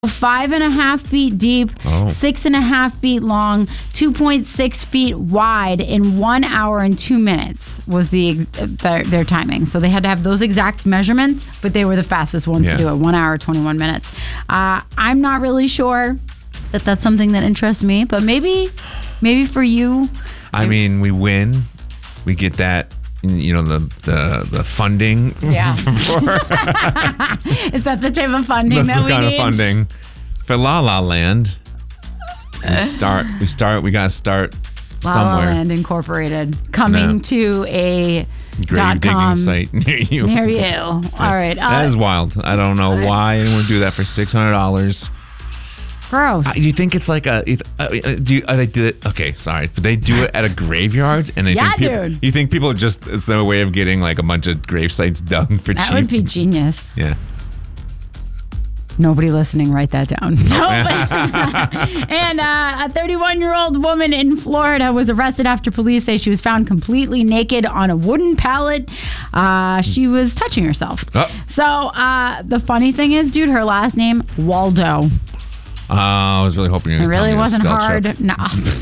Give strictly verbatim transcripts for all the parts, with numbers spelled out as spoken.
Five and a half feet deep, Oh. six and a half feet long, two point six feet wide in one hour and two minutes was the ex- their, their timing. So they had to have those exact measurements, but they were the fastest ones Yeah. to do it. One hour, twenty-one minutes. Uh, I'm not really sure that that's something that interests me, but maybe, maybe for you. I mean, we win. We get that, you know, the the, the funding. Yeah. for, Is that the type of funding that's that the we kind need? of funding for La La Land. We start. We start. We gotta start La La somewhere. Land Incorporated coming No. to a Grave dot com digging site near you. near you. All right. Uh, That is wild. I don't know why anyone would do that for six hundred dollars. gross. Uh, do you think it's like a? Uh, uh, do you, uh, they do it? Okay, sorry, but they do it at a graveyard, and I Yeah, think people, dude. You think people are just it's their way of getting like a bunch of grave sites dug for that cheap? would be genius. Yeah. Nobody listening, write that down. No, but- and uh, a thirty-one-year-old woman in Florida was arrested after police say she was found completely naked on a wooden pallet. Uh, she was touching herself. Oh. So uh, the funny thing is, dude, her last name, Waldo. Uh, I was really hoping you were It going to tell really me a wasn't stealth hard. trip. No.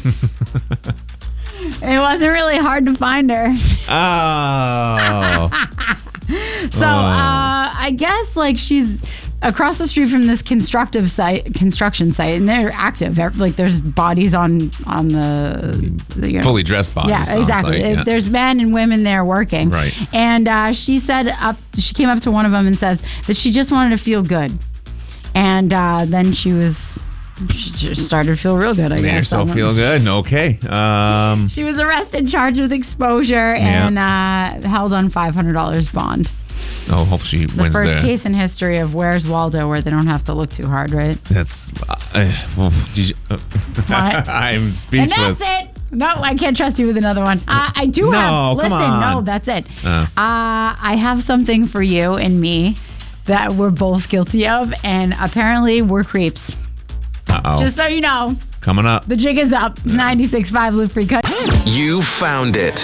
It wasn't really hard to find her. Oh. So uh, I guess like she's across the street from this constructive site, construction site, and they're active. Like there's bodies on on the, the you know, Fully dressed bodies. yeah, on exactly. site, yeah. There's men and women there working. Right. And uh, she said up, she came up to one of them and says that she just wanted to feel good, and uh, then she was. She just started to feel real good, I Made guess. herself feel good. Okay. Um, She was arrested, charged with exposure, and uh, held on five hundred dollars bond. oh, hope she The wins first the. case in history of Where's Waldo, where they don't have to look too hard, right? That's. Uh, uh, did you, uh, What? I'm And speechless. that's it. No, I can't trust you with another one. Uh, I do No, have. come Listen, on. no, that's it. Uh. Uh, I have something for you and me that we're both guilty of, and apparently we're creeps. Uh-oh. Just so you know, Coming up. the jig is up. ninety-six point five Live Free Cut. You found it.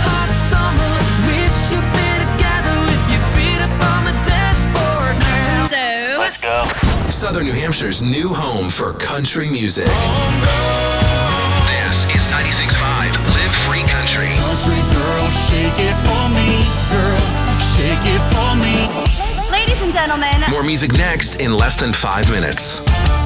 Southern New Hampshire's new home for country music. This is ninety-six point five Live Free Country. Country girl, shake it for me, girl, shake it for me. Ladies and gentlemen, More music next in less than five minutes.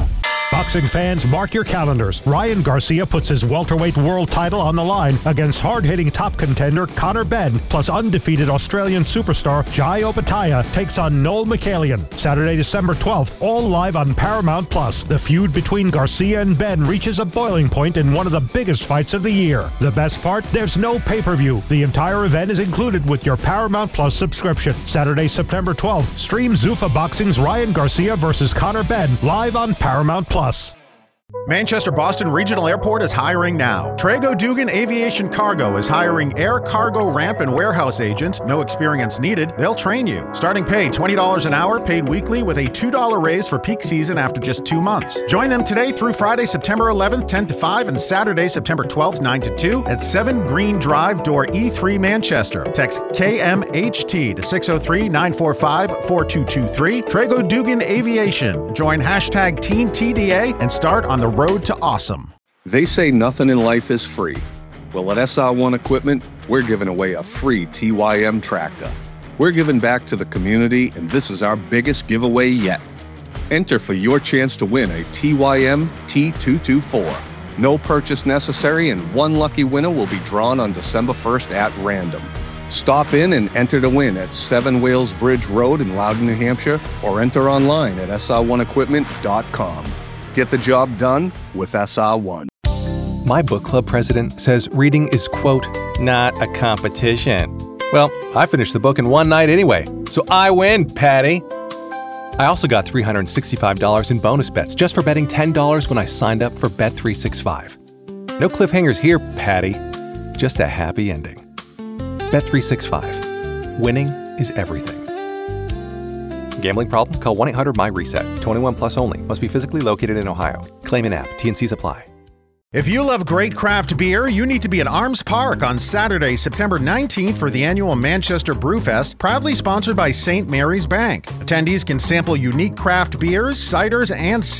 Boxing fans, mark your calendars. Ryan Garcia puts his welterweight world title on the line against hard-hitting top contender Conor Benn, plus undefeated Australian superstar Jai Opetaia takes on Noel Michaelian. Saturday, December twelfth, all live on Paramount Plus. The feud between Garcia and Benn reaches a boiling point in one of the biggest fights of the year. The best part? There's no pay-per-view. The entire event is included with your Paramount Plus subscription. Saturday, September twelfth, stream Zuffa Boxing's Ryan Garcia versus Conor Benn live on Paramount Plus. Manchester Boston Regional Airport is hiring now. Trago Dugan Aviation Cargo is hiring air cargo ramp and warehouse agents. No experience needed. They'll train you. Starting pay twenty dollars an hour, paid weekly with a two dollars raise for peak season after just two months. Join them today through Friday, September eleventh, ten to five, and Saturday, September twelfth, nine to two at seven Green Drive, door E three, Manchester. Text K M H T to six oh three, nine four five, four two two three. Trago Dugan Aviation. Join hashtag Teen T D A and start on the road to awesome. They say nothing in life is free. Well, at S R one Equipment, we're giving away a free T Y M tractor. We're giving back to the community, and this is our biggest giveaway yet. Enter for your chance to win a T Y M T two twenty-four. No purchase necessary, and one lucky winner will be drawn on December first at random. Stop in and enter to win at seven Wales Bridge Road in Loudon, New Hampshire, or enter online at S R one equipment dot com. Get the job done with S R one. My book club president says reading is, quote, not a competition. Well, I finished the book in one night anyway, so I win, Patty. I also got three hundred sixty-five dollars in bonus bets just for betting ten dollars when I signed up for Bet three sixty-five. No cliffhangers here, Patty. Just a happy ending. Bet three sixty-five. Winning is everything. Gambling problem? Call one eight hundred my reset. twenty-one plus only. Must be physically located in Ohio. Claim in app. T N Cs apply. If you love great craft beer, you need to be at Arms Park on Saturday, September nineteenth for the annual Manchester Brewfest, proudly sponsored by Saint Mary's Bank. Attendees can sample unique craft beers, ciders, and